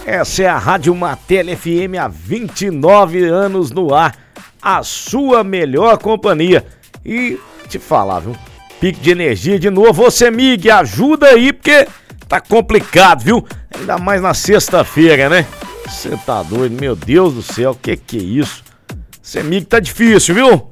Essa é a Rádio Martelo FM há 29 anos no ar, a sua melhor companhia. E te falar, viu? Pique de energia de novo. Ô Semig, ajuda aí porque tá complicado, viu? Ainda mais na sexta-feira, né? Você tá doido, meu Deus do céu, que é isso? Semig tá difícil, viu?